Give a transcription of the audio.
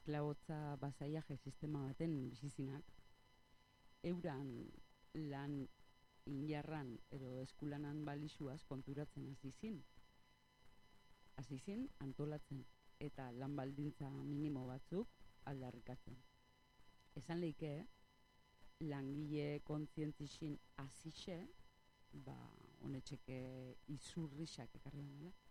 esklabotza basaiaje sistema baten bizizinak, euran lan injarran edo eskulanan balixuaz konturatzen hasi zin antolatzen eta lan baldintza minimo batzuk aldarrikatzen. Esan leike, langile kontzientixin hasixe, honetxeke izurrixak ekarri dela,